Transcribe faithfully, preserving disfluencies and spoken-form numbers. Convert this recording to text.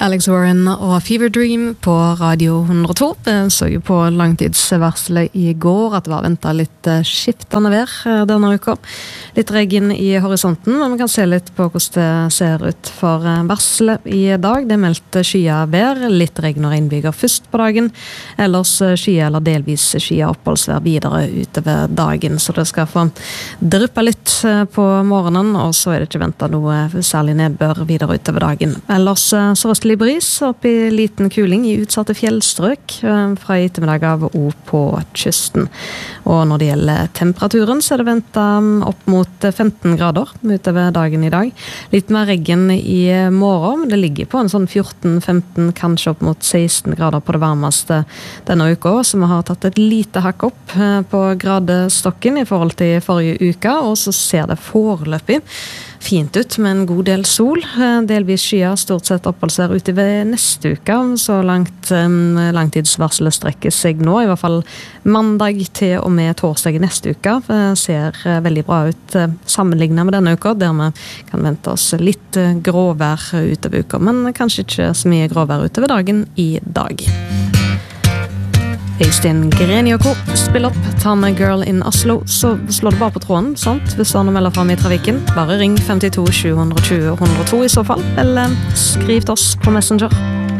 Alex Warren og Fever Dream på Radio hundre og to. Jeg så jo på langtidsvarselet i går at det var ventet litt skiftende vær denne uka. Litt regn i horisonten, men vi kan se litt på hvordan det ser ut for varselet i dag. Det er meldt skyet vær, litt regn og regnbyger først på dagen. Ellers skyet eller delvis skyet oppholdsvær videre utover dagen, så det skal få dryppe litt på morgenen, og så er det ikke ventet noe særlig nedbør videre utover dagen. Ellers så røstelig bris opp i liten kuling i utsatte fjellstrøk fra ettermiddag av og på kysten. Og når det gjelder temperaturen, så er det ventet opp mot femten grader utover dagen i dag. Litt mer regn i morgen, men det ligger på en sånn fjorten femten, kanskje opp mot seksten grader på det varmeste denne uka, så vi har tatt et lite hakk opp på gradestokken i forhold til forrige uke, og så ser det foreløpig fint ut med en god del sol, delvis skyer, stort sett oppholdsvær utover neste uke, så langt um, langtidsvarselet strekker seg nå, i hvert fall mandag til og med torsdag neste uke, ser veldig bra ut sammenlignet med denne uka, der vi kan vente oss litt gråvær utover uka, men kanskje ikke så mye gråvær utover dagen i dag. Øystein Greni og Co. spiller opp Ta med Girl in Oslo, så slår du bare på tråden, sant? Hvis du har noe melder frem i trafikken, bare ring femtito sju to null hundre og to i så fall, eller skriv til oss på Messenger.